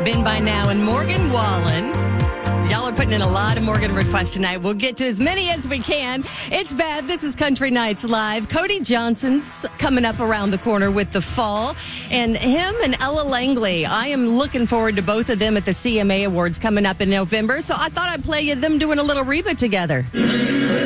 Been By Now and Morgan Wallen. Y'all are putting in a lot of Morgan requests tonight. We'll get to as many as we can. It's Bev. This is Country Nights Live. Cody Johnson's coming up around the corner with the fall. And him and Ella Langley, I am looking forward to both of them at the CMA Awards coming up in November. So I thought I'd play you them doing a little Reba together.